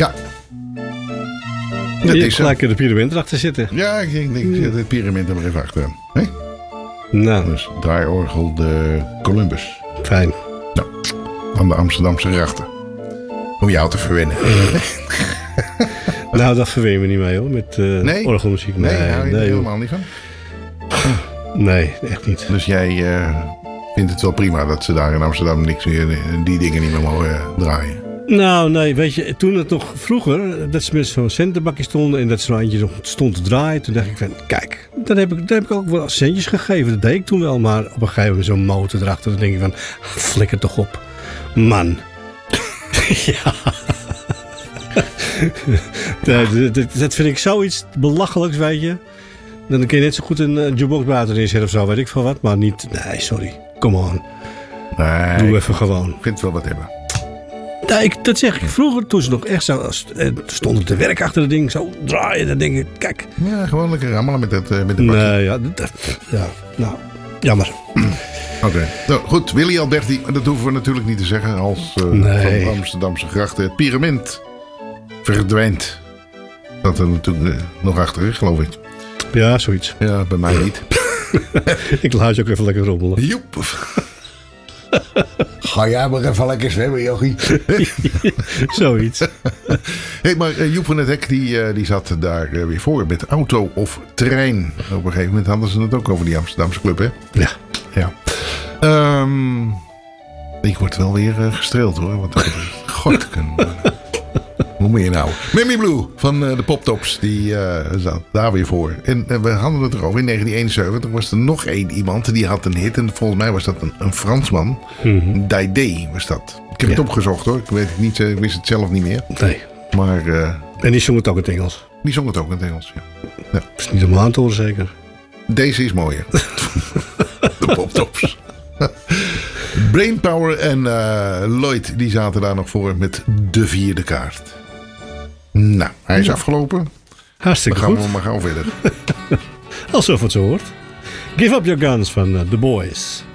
Ja. Dat is gelijk de pyramid erachter zitten. Ja, ik zet het pyramid er maar even achter. Hey? Nou. Dus draaiorgel de Columbus. Fijn. Nou, aan de Amsterdamse grachten. Om jou te verwennen. Nou, dat verwen we niet mee hoor. Met orgelmuziek. Nee, hou je er helemaal niet van? Nee, echt niet. Dus jij vindt het wel prima dat ze daar in Amsterdam die dingen niet meer mogen draaien? Nou, nee, weet je, toen het nog vroeger, dat ze met zo'n centenbakje stonden en dat zo'n eindje nog stond te draaien, toen dacht ik van, kijk, daar heb ik ook wel centjes gegeven. Dat deed ik toen wel, maar op een gegeven moment zo'n motor erachter, dan denk ik van, flikker toch op. Man. Ja. Dat vind ik zoiets belachelijks, weet je. Dan kun je net zo goed een jukebox buiten inzetten of zo, weet ik veel wat. Maar niet, nee, sorry, come on. Nee, doe even gewoon. Ik vind het wel wat hebben. Nee, dat zeg ik. Vroeger, toen ze nog echt zo stonden te werk achter het ding, zo draaien, dan denk ik, kijk. Ja, gewoon lekker rammelen met de bakje. Nee, ja, nou, jammer. Oké. Nou, goed, Willy Alberti, dat hoeven we natuurlijk niet te zeggen als van de Amsterdamse grachten. Het pyramid verdwijnt. Dat er natuurlijk nog achter is, geloof ik. Ja, zoiets. Ja, bij mij niet. Ik laat je ook even lekker rommelen. Joep. Ga jij maar even lekker zwemmen, jochie. Zoiets. Hey, maar Joep van het Hek die zat daar weer voor met auto of trein. Op een gegeven moment hadden ze het ook over die Amsterdamse club, hè? Ja. Ik word wel weer gestreeld, hoor. Want god, hoe moet je nou? Mammy Blue van de Poptops, die zat daar weer voor. En we hadden het erover. In 1971 was er nog iemand die had een hit. En volgens mij was dat een Fransman. Mm-hmm. Daidé was dat. Ik heb het opgezocht, hoor. Ik weet het niet, ik wist het zelf niet meer. Nee. Maar, en die zong het ook in het Engels? Die zong het ook in het Engels, ja. Dat is niet om aan te horen, zeker? Deze is mooier. De Poptops. Brainpower en Lloyd, die zaten daar nog voor met de vierde kaart. Nou, hij is afgelopen. Hartstikke goed. Dan goed. gaan we maar gauw verder. Alsof het zo hoort. Give Up Your Guns van The Boys.